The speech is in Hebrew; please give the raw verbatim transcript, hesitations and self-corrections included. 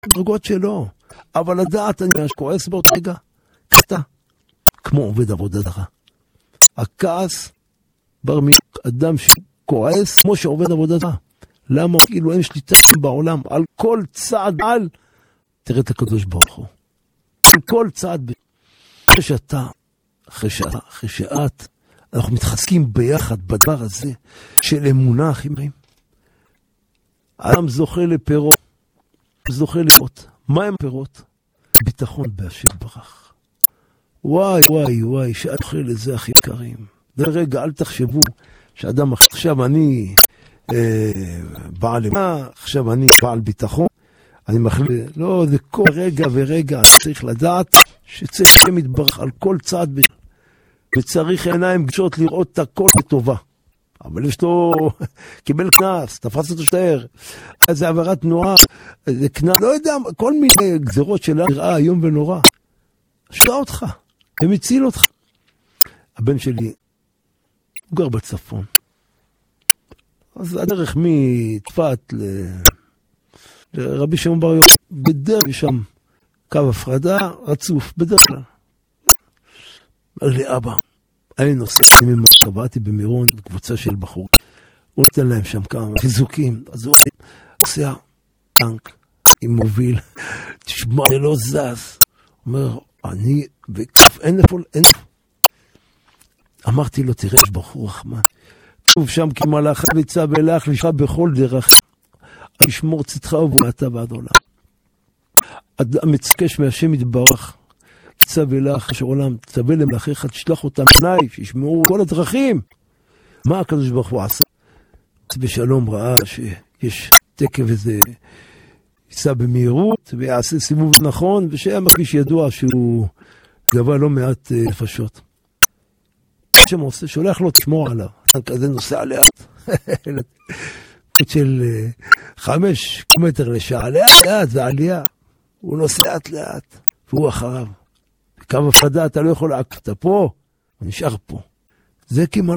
דרגות שלו. אבל לדעת אני כועס באותו רגע, כתה, כמו עובד עבודה זרה. הכעס בר מאדם שכועס כמו שעובד עבודה זרה. למה? כאילו אין שליטה בעולם, על כל צעד על, תראה את הקדוש ברוך הוא. על כל צעד, אחרי שאתה, אחרי שאתה, אחרי שאת, אנחנו מתחזקים ביחד בדבר הזה, של אמונה, אחים. האדם זוכה לפירות, זוכה לפירות. מה הם פירות? ביטחון בהשם ברך. וואי, וואי, וואי, שאת אוכל לזה הכי יקרים. ורגע, אל תחשבו שאדם עכשיו אני אה, בעל אמונה, עכשיו אני בעל ביטחון, אני מחליט, לא, זה כל רגע ורגע צריך לדעת שצריך שם יתברך על כל צעד בשביל. וצריך עיניים גשות לראות את הכל בטובה. אבל יש לו, קיבל כנס, תפס אותו שטר, זה עברת תנועה, זה כנס, לא יודע, כל מיני גזרות שלה נראה היום ונורא. שתה אותך, הם הציל אותך. הבן שלי, הוא גר בצפון. אז הדרך מצפת ל... לרבי שמעון בר יוחאי, בדרך שם קו הפרדה רצוף, בדרך כלל. אמר לי, אבא, אני נוסע, אני ממש קבעתי במירון, קבוצה של בחור. הוא נותן להם שם כמה חיזוקים, אז הוא נוסע טנק עם מוביל, תשמע, זה לא זז. הוא אומר, אני, וכף, אין איפה, אין איפה. אמרתי לו, תראה, יש בחור רחמן. כתוב שם כמלאך ביצע ואילך לך בכל דרך. ישמור צאתך ובואתה ועד עולם. המצקש מהשם יתברך. צווה לך אשר עולם, צווה למלאכיך, תשלח אותם פניי, שישמעו כל הדרכים. מה הקדוש ברוך הוא עשה? בשלום ראה שיש תקף איזה, ייסע במהירות, ויעשה סיבוב נכון, ושהיה מכביש ידוע שהוא גבה לא מעט נפשות. שם עושה, שולח לו, תשמור עליו. כזה נוסע לאט. של חמש קילומטר לשעה, לאט לאט, זה עלייה. הוא נוסע לאט לאט, והוא אחריו. קו הפרדה, אתה לא יכול לעקף, אתה פה, הוא נשאר פה. זה כמעט